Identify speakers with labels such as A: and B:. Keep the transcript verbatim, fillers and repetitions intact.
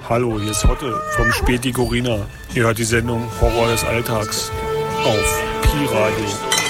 A: Hallo, hier ist Hotte vom Späti Corina. Ihr hört die Sendung Horror des Alltags auf Pi Radio.